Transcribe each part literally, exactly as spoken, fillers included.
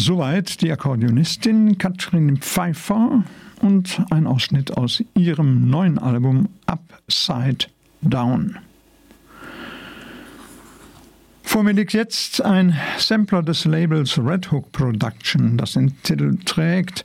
Soweit die Akkordeonistin Katrin Pfeiffer und ein Ausschnitt aus ihrem neuen Album Upside Down. Vor mir liegt jetzt ein Sampler des Labels Red Hook Production, das den Titel trägt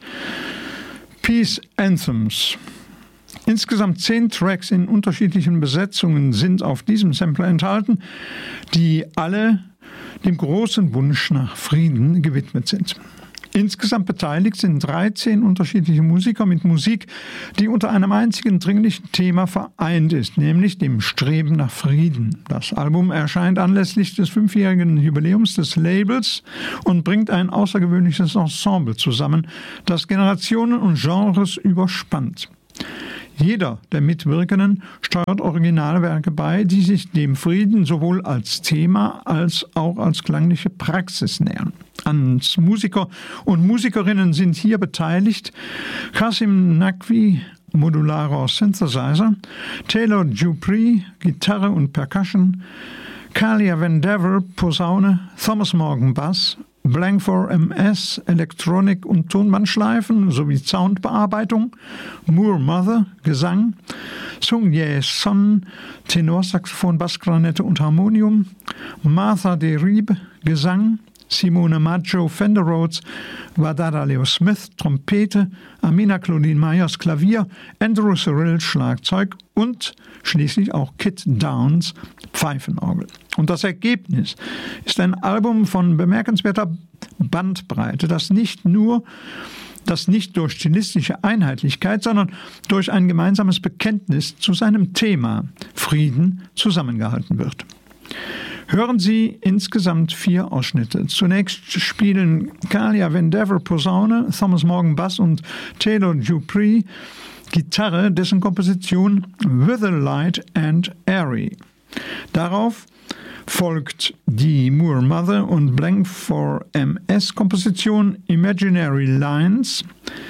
Peace Anthems. Insgesamt zehn Tracks in unterschiedlichen Besetzungen sind auf diesem Sampler enthalten, die alle dem großen Wunsch nach Frieden gewidmet sind. Insgesamt beteiligt sind dreizehn unterschiedliche Musiker mit Musik, die unter einem einzigen dringlichen Thema vereint ist, nämlich dem Streben nach Frieden. Das Album erscheint anlässlich des fünfjährigen Jubiläums des Labels und bringt ein außergewöhnliches Ensemble zusammen, das Generationen und Genres überspannt. Jeder der Mitwirkenden steuert Originalwerke bei, die sich dem Frieden sowohl als Thema als auch als klangliche Praxis nähern. Als Musiker und Musikerinnen sind hier beteiligt Qasim Naqvi, modularer Synthesizer, Taylor Dupree, Gitarre und Percussion, Kalia Vandever, Posaune, Thomas Morgan, Bass, Blank four M S, Elektronik und Tonbandschleifen sowie Soundbearbeitung, Moore Mother, Gesang, Sung Ye Son, Tenorsaxophon, Bassklarinette und Harmonium, Martha de Rieb, Gesang, Simone Maggio, Fender Rhodes, Wadada Leo Smith, Trompete, Amina Claudine Myers, Klavier, Andrew Cyril, Schlagzeug und schließlich auch Kit Downs, Pfeifenorgel. Und das Ergebnis ist ein Album von bemerkenswerter Bandbreite, das nicht nur, das nicht durch stilistische Einheitlichkeit, sondern durch ein gemeinsames Bekenntnis zu seinem Thema Frieden zusammengehalten wird. Hören Sie insgesamt vier Ausschnitte. Zunächst spielen Kalia Vandever Posaune, Thomas Morgan Bass und Taylor Dupree Gitarre, dessen Komposition With a Light and Airy. Darauf folgt die Moore Mother und Blank four M S Komposition Imaginary Lines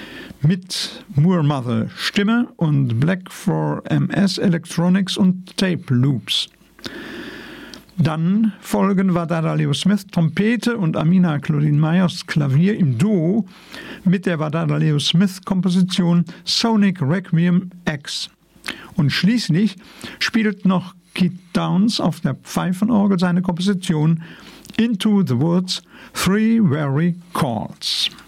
mit Moore Mother Stimme und Blank four M S Electronics und Tape Loops. Dann folgen Wadada Leo Smith Trompete und Amina Claudine Myers Klavier im Duo mit der Wadada Leo Smith Komposition Sonic Requiem X. Und schließlich spielt noch Kit Downs auf der Pfeifenorgel seine Komposition Into the Woods Three Very Chords.